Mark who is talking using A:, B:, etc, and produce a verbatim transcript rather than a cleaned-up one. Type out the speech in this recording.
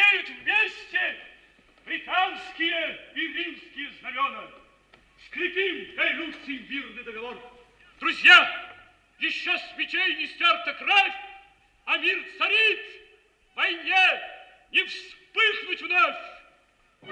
A: имеют вместе британские и римские знамена. Скрепим, дай Руси мирный договор. Друзья, еще с мечей не стерта кровь, а мир царит. Войне не вспыхнуть вновь.